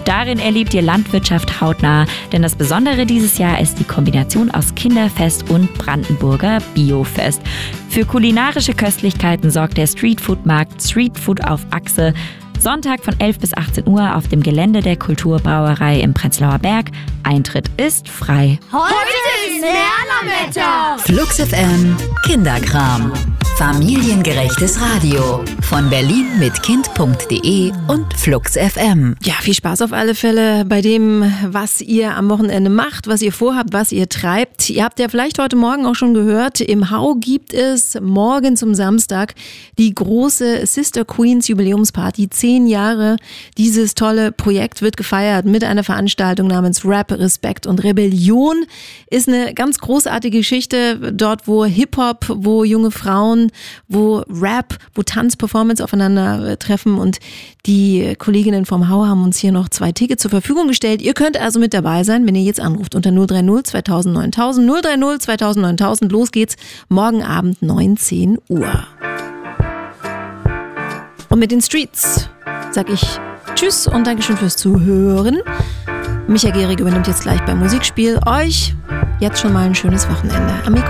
Darin erlebt ihr Landwirtschaft hautnah, denn das Besondere dieses Jahr ist die Kombination aus Kinderfest und Brandenburger Biofest. Für kulinarische Köstlichkeiten sorgt der Streetfood-Markt Streetfood auf Achse. Sonntag von 11 bis 18 Uhr auf dem Gelände der Kulturbrauerei im Prenzlauer Berg. Eintritt ist frei. Heute ist Lernerwetter! Flux FM Kinderkram. Familiengerechtes Radio von Berlin mit Kind.de und Flux FM. Ja, viel Spaß auf alle Fälle bei dem, was ihr am Wochenende macht, was ihr vorhabt, was ihr treibt. Ihr habt ja vielleicht heute Morgen auch schon gehört, im Hau gibt es morgen zum Samstag die große Sister Queens Jubiläumsparty. 10 Jahre dieses tolle Projekt wird gefeiert mit einer Veranstaltung namens Rap, Respekt und Rebellion. Ist eine ganz großartige Geschichte, dort wo Hip-Hop, wo junge Frauen, wo Rap, wo Tanzperformance aufeinander treffen, und die Kolleginnen vom Hau haben uns hier noch 2 Tickets zur Verfügung gestellt. Ihr könnt also mit dabei sein, wenn ihr jetzt anruft unter 030 2000 9000, 030 2000 9000. Los geht's, morgen Abend 19 Uhr. Und mit den Streets sag ich Tschüss und Dankeschön fürs Zuhören. Micha Gehrig übernimmt jetzt gleich beim Musikspiel. Euch jetzt schon mal ein schönes Wochenende. Am Mikro